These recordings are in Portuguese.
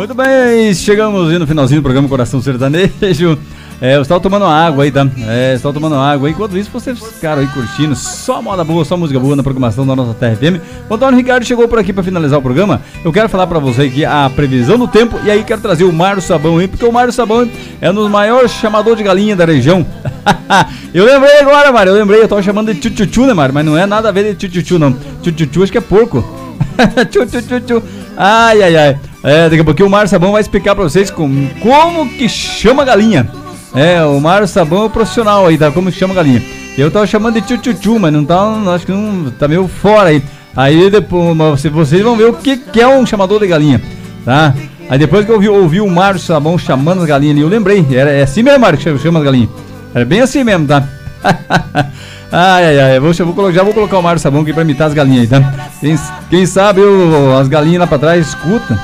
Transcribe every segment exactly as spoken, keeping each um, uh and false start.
Muito bem, chegamos no finalzinho do programa Coração Sertanejo. É, eu estava tomando água aí, tá? É, eu estava tomando água aí. Enquanto isso, vocês ficaram aí curtindo só moda boa, só música boa na programação da nossa Terra F M. O Antônio Ricardo chegou por aqui para finalizar o programa. Eu quero falar para você aqui a previsão do tempo. E aí quero trazer o Mário Sabão aí, porque o Mário Sabão é um dos maiores chamadores de galinha da região. Eu lembrei agora, Mário, eu lembrei. Eu tava chamando de tchutchu, né, Mário? Mas não é nada a ver de tchutchu, não. Tchutchu acho que é porco. Tchutchu. Ai, ai, ai. É, daqui a pouquinho o Mário Sabão vai explicar pra vocês como, como que chama a galinha. É, o Mário Sabão é o profissional aí, tá? Como que chama a galinha. Eu tava chamando de tchutchu, mas não tá, acho que não, tá meio fora aí. Aí depois, vocês vão ver o que, que é um chamador de galinha, tá? Aí depois que eu ouvi, ouvi o Mário Sabão chamando as galinhas ali, eu lembrei, era, é assim mesmo, Mário, que chama as galinhas. Era bem assim mesmo, tá? Ai, ai, ai, eu vou, eu vou, já vou colocar o Mário Sabão aqui pra imitar as galinhas aí, tá? Quem, quem sabe eu, as galinhas lá pra trás escutam.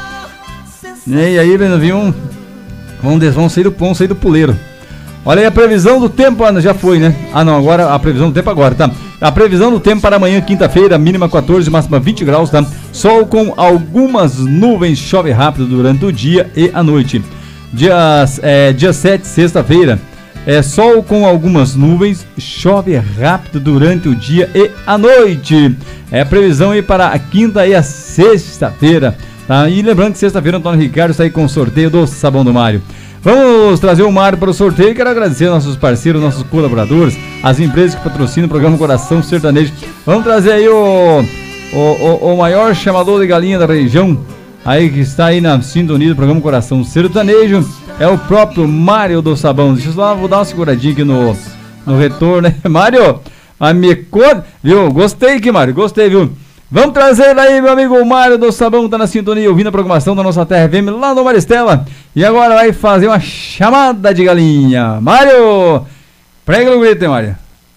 E aí, viu? Vão, vão, sair do, vão sair do puleiro. Olha aí a previsão do tempo, ah, já foi, né? Ah não, agora a previsão do tempo agora, tá? A previsão do tempo para amanhã, quinta-feira, mínima quatorze, máxima vinte graus, tá? Sol com algumas nuvens, chove rápido durante o dia e a noite. Dia, é, dia sete, sexta-feira, é sol com algumas nuvens, chove rápido durante o dia e a noite. É a previsão aí para a quinta e a sexta-feira, tá? E lembrando que sexta-feira o Antônio Ricardo está aí com o sorteio do Sabão do Mário. Vamos trazer o Mário para o sorteio. Quero agradecer aos nossos parceiros, nossos colaboradores, as empresas que patrocinam o programa Coração Sertanejo. Vamos trazer aí o, o, o, o maior chamador de galinha da região, aí que está aí na sintonia do programa Coração Sertanejo. É o próprio Mário do Sabão. Deixa eu só, vou dar uma seguradinha aqui no, no retorno, né? Mário, a me conta, viu? Gostei aqui, Mário, gostei, viu? Vamos trazer aí, meu amigo Mário do Sabão, tá na sintonia, ouvindo a programação da nossa Terra F M lá no Maristela. E agora vai fazer uma chamada de galinha. Mário, prega no grito, hein, Mário?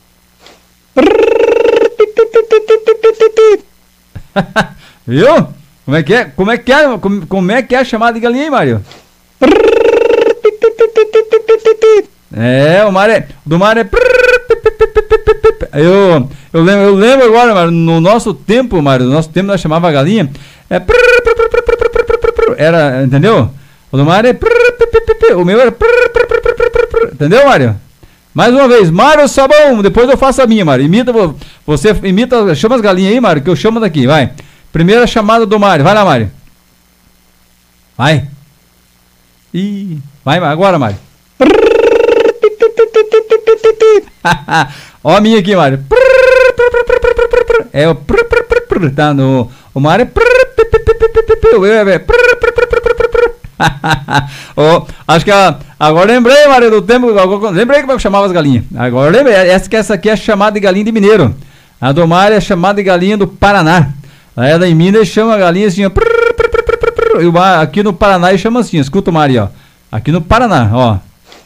Viu? Como é que é? Como é que é? Como, como é que é a chamada de galinha, hein, Mário? É, o Mário é, do Mário é... Eu, eu, lembro, eu lembro agora, Mário, no nosso tempo, Mário, no nosso tempo nós chamava a galinha, é... Era, entendeu? O do Mário é... O meu era... Entendeu, Mário? Mais uma vez, Mário Sabão, depois eu faço a minha, Mário. Imita, você imita, chama as galinhas aí, Mário, que eu chamo daqui, vai. Primeira chamada do Mário, vai lá, Mário. Vai. Ih, vai, agora, Mário. Ó a minha aqui, Mário. É o... Tá no... O Mário é... Oh, acho que a, agora lembrei, Mário, do tempo. Lembrei como eu chamava as galinhas. Agora lembrei. Essa, que essa aqui é chamada de galinha de mineiro. A do Mário é chamada de galinha do Paraná. Aí da em Minas chama a galinha assim, ó. E aqui no Paraná ele chama assim. Escuta o Mário, ó. Aqui no Paraná, ó.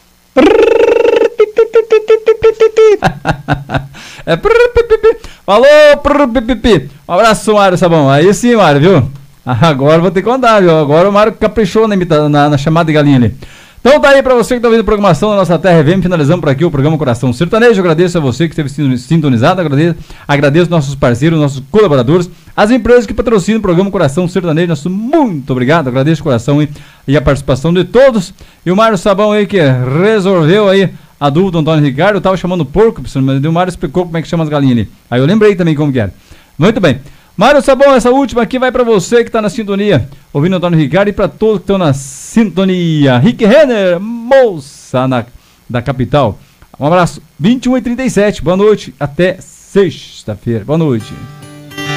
É... Falou, um abraço, Mário Sabão. Aí sim, Mário, viu? Agora vou ter que contar, viu? Agora o Mário caprichou na, na, na chamada de galinha ali. Então tá aí pra você que tá ouvindo a programação da nossa Terra F M, finalizando por aqui o programa Coração Sertanejo. Agradeço a você que esteve sintonizado, agradeço, agradeço nossos parceiros, nossos colaboradores, as empresas que patrocinam o programa Coração Sertanejo. Nosso muito obrigado, agradeço o coração e, e a participação de todos. E o Mário Sabão aí que resolveu aí a dúvida do Antônio Ricardo. Eu tava chamando porco, mas o Mário explicou como é que chama as galinhas ali. Aí eu lembrei também como que era. Muito bem. Mário Sabão, essa última aqui vai pra você que tá na sintonia, ouvindo o Antônio Ricardo, e pra todos que estão na sintonia. Rick Renner, moça na, da capital. Um abraço. vinte e um e trinta e sete. Boa noite. Até sexta-feira. Boa noite.